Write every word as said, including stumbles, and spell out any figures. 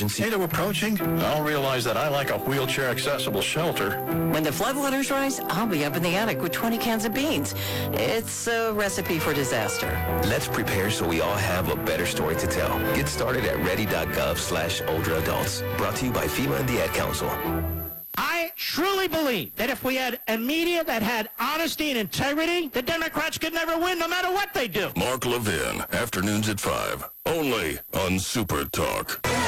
emergency. Tornado approaching? I'll realize that I like a wheelchair-accessible shelter. When the floodwaters rise, I'll be up in the attic with twenty cans of beans. It's a recipe for disaster. Let's prepare so we all have a better story to tell. Get started at ready.gov slash older adults. Brought to you by FEMA and the Ad Council. I truly believe that if we had a media that had honesty and integrity, the Democrats could never win no matter what they do. Mark Levin, afternoons at five, only on Super Talk.